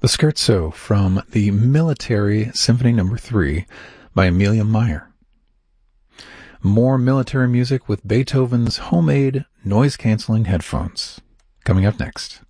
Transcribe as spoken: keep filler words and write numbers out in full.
Scherzo from the Military Symphony Number three by Amelia Meyer. More military music with Beethoven's homemade noise-canceling headphones. Coming up next.